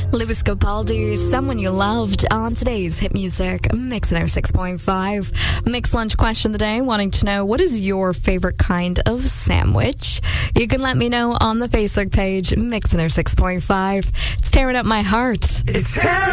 Lewis Capaldi, Someone You Loved, on today's Hit Music Mix 106.5. Mixed lunch question of the day, wanting to know, what is your favorite kind of sandwich? You can let me know on the Facebook page, Mix 106.5. It's tearing up my heart. It's tearing